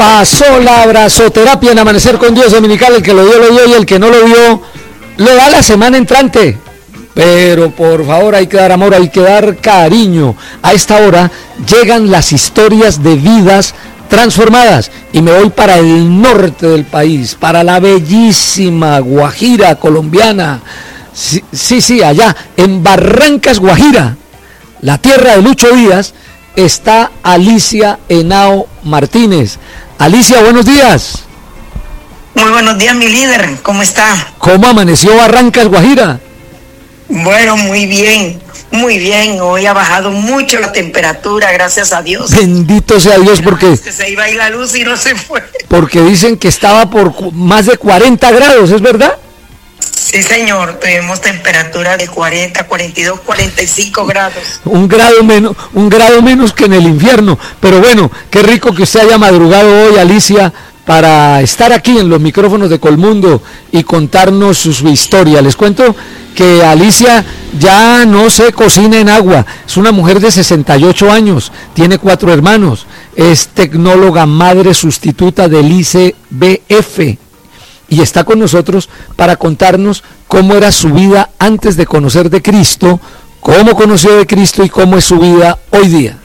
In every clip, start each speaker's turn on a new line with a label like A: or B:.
A: Pasó la abrazoterapia en Amanecer con Dios Dominical. El que lo dio, y el que no lo dio, lo da la semana entrante. Pero por favor, hay que dar amor, hay que dar cariño. A esta hora llegan las historias de vidas transformadas. Y me voy para el norte del país, para la bellísima Guajira colombiana. Sí, allá, en Barrancas, Guajira, la tierra de Lucho Díaz, está Alicia Henao Martínez. Alicia, buenos días.
B: Muy buenos días, mi líder, ¿cómo está?
A: ¿Cómo amaneció Barrancas, Guajira?
B: Bueno, muy bien, hoy ha bajado mucho la temperatura, gracias a Dios.
A: Bendito sea Dios, porque
B: se iba a ir la luz y no se fue.
A: Porque dicen que estaba por más de 40 grados, ¿es verdad?
B: Sí, señor, tuvimos temperatura de 40, 42, 45 grados.
A: Un grado menos que en el infierno. Pero bueno, qué rico que usted haya madrugado hoy, Alicia, para estar aquí en los micrófonos de Colmundo y contarnos su historia. Les cuento que Alicia ya no se cocina en agua, es una mujer de 68 años, tiene 4 hermanos, es tecnóloga madre sustituta del ICBF y está con nosotros para contarnos cómo era su vida antes de conocer de Cristo, cómo conoció de Cristo y cómo es su vida hoy día.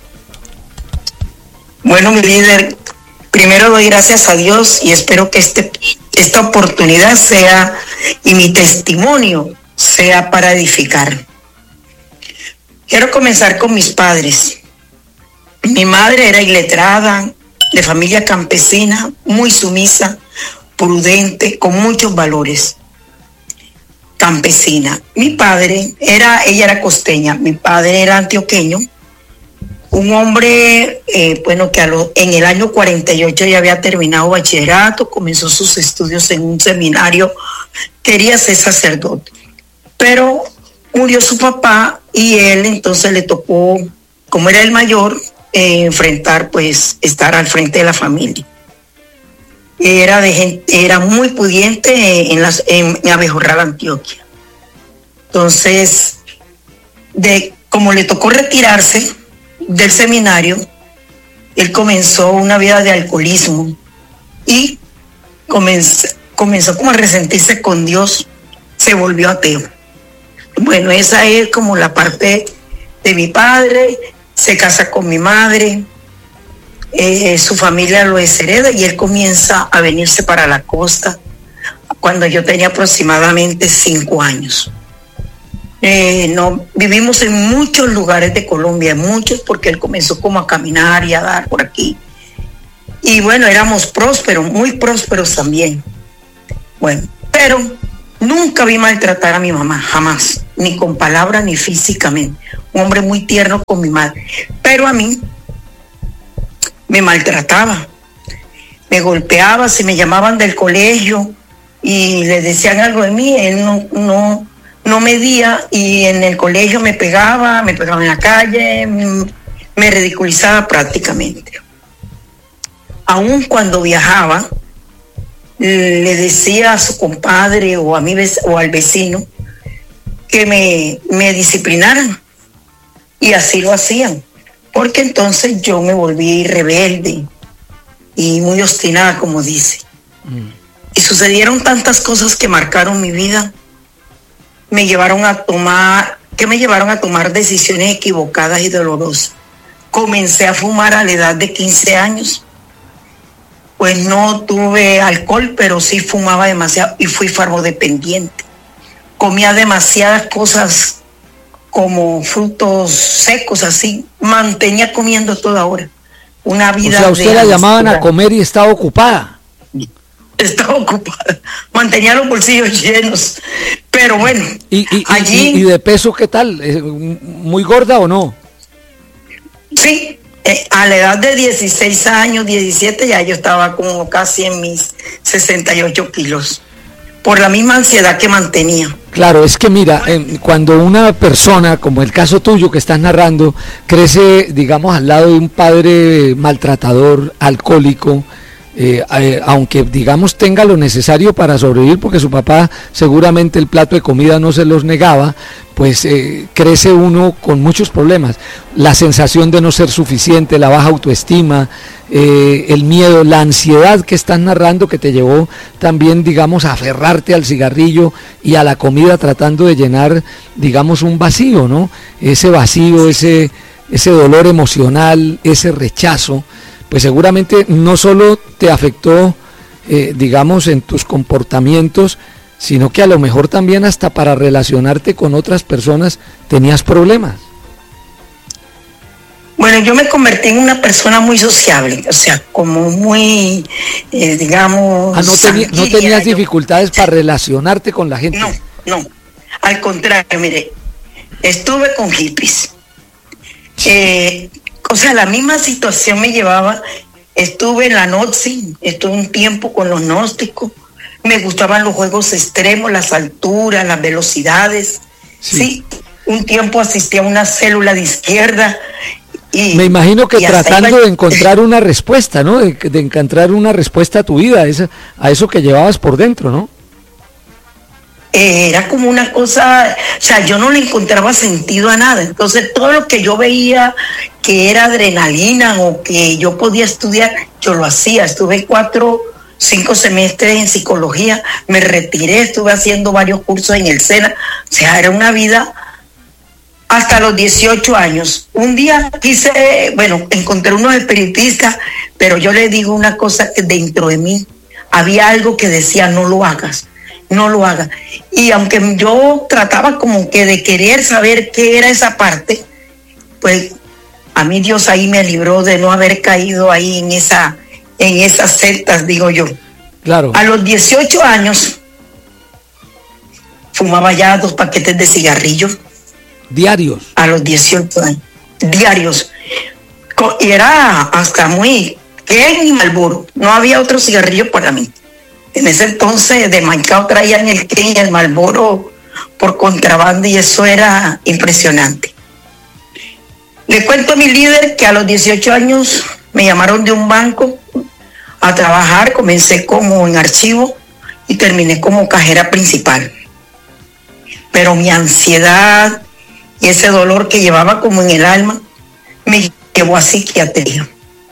B: Bueno, mi líder, primero doy gracias a Dios y espero que esta oportunidad sea, y mi testimonio sea para edificar. Quiero comenzar con mis padres. Mi madre era iletrada, de familia campesina, muy sumisa, prudente, con muchos valores. Campesina. Mi padre ella era costeña, mi padre era antioqueño, un hombre, que en el año 48 ya había terminado bachillerato, comenzó sus estudios en un seminario, quería ser sacerdote, pero murió su papá y él entonces le tocó, como era el mayor, estar al frente de la familia. Era muy pudiente en Abejorral, Antioquia. Entonces, como le tocó retirarse del seminario, él comenzó una vida de alcoholismo y comenzó como a resentirse con Dios, se volvió ateo. Bueno, esa es como la parte de mi padre, se casa con mi madre, su familia lo deshereda y él comienza a venirse para la costa cuando yo tenía aproximadamente 5 años. Vivimos en muchos lugares de Colombia, muchos, porque él comenzó como a caminar y a dar por aquí. Y bueno, éramos prósperos, muy prósperos también. Bueno, pero nunca vi maltratar a mi mamá, jamás, ni con palabras ni físicamente. Un hombre muy tierno con mi madre. Pero a mí me maltrataba, me golpeaba, si me llamaban del colegio y le decían algo de mí, él no medía y en el colegio me pegaba en la calle, me ridiculizaba prácticamente. Aún cuando viajaba, le decía a su compadre o a o al vecino que me disciplinaran y así lo hacían, porque entonces yo me volví rebelde y muy obstinada, como dice. Y sucedieron tantas cosas que marcaron mi vida, me llevaron a tomar decisiones equivocadas y dolorosas. Comencé a fumar a la edad de 15 años. Pues no tuve alcohol, pero sí fumaba demasiado y fui farmacodependiente. Comía demasiadas cosas como frutos secos, así. Mantenía comiendo toda hora. Una vida.
A: O sea, usted la llamaban a comer y estaba ocupada.
B: Estaba ocupada. Mantenía los bolsillos llenos. Pero bueno,
A: allí. ¿Y de peso qué tal? ¿Muy gorda o no?
B: Sí. A la edad de 16 años, 17, ya yo estaba como casi en mis 68 kilos, por la misma ansiedad que mantenía.
A: Claro, es que mira, cuando una persona, como el caso tuyo que estás narrando, crece, digamos, al lado de un padre maltratador, alcohólico, aunque, digamos, tenga lo necesario para sobrevivir, porque su papá seguramente el plato de comida no se los negaba, pues crece uno con muchos problemas. La sensación de no ser suficiente, la baja autoestima, el miedo, la ansiedad que estás narrando, que te llevó también, digamos, a aferrarte al cigarrillo y a la comida, tratando de llenar, digamos, un vacío, ¿no? Ese vacío, ese dolor emocional, ese rechazo, pues seguramente no solo te afectó, digamos, en tus comportamientos, sino que a lo mejor también hasta para relacionarte con otras personas tenías problemas.
B: Bueno, yo me convertí en una persona muy sociable, o sea, como muy, digamos...
A: ¿No tenías dificultades para relacionarte con la gente?
B: No, al contrario, mire, estuve con hippies. O sea, la misma situación me llevaba, estuve en la Gnosis, estuve un tiempo con los gnósticos, me gustaban los juegos extremos, las alturas, las velocidades, sí, un tiempo asistí a una célula de izquierda. Y
A: me imagino que tratando de encontrar una respuesta, ¿no? De encontrar una respuesta a tu vida, a eso que llevabas por dentro, ¿no?
B: Era como una cosa, o sea, yo no le encontraba sentido a nada. Entonces todo lo que yo veía que era adrenalina o que yo podía estudiar, yo lo hacía. Estuve 5 semestres en psicología, me retiré, estuve haciendo varios cursos en el SENA. O sea, era una vida hasta los 18 años. Un día encontré unos espiritistas, pero yo le digo una cosa, que dentro de mí había algo que decía, no lo hagas. Y aunque yo trataba como que de querer saber qué era esa parte, pues a mí Dios ahí me libró de no haber caído ahí en esas sectas, digo yo.
A: Claro.
B: A los 18 años fumaba ya 2 paquetes de cigarrillos.
A: ¿Diarios?
B: A los 18 años. Diarios. Y era hasta muy... ¿Qué? Ni Marlboro. No había otro cigarrillo para mí. En ese entonces de Maicao traían el Ken y el Marlboro por contrabando y eso era impresionante. Le cuento a mi líder que a los 18 años me llamaron de un banco a trabajar, comencé como en archivo y terminé como cajera principal. Pero mi ansiedad y ese dolor que llevaba como en el alma me llevó a psiquiatría.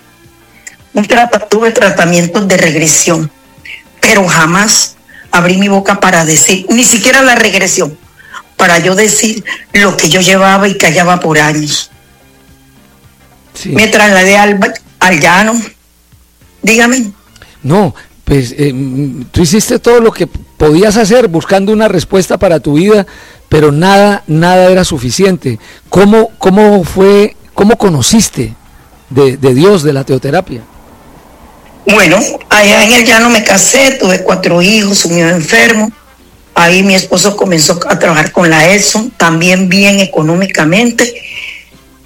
B: Tuve tratamientos de regresión, pero jamás abrí mi boca para decir, ni siquiera la regresión, para yo decir lo que yo llevaba y callaba por años. Sí. Me trasladé al llano. Dígame.
A: No, pues tú hiciste todo lo que podías hacer buscando una respuesta para tu vida, pero nada era suficiente. ¿Cómo conociste de Dios, de la teoterapia?
B: Bueno, allá en el llano me casé, tuve 4 hijos, un hijo enfermo. Ahí mi esposo comenzó a trabajar con la Edson, también bien económicamente.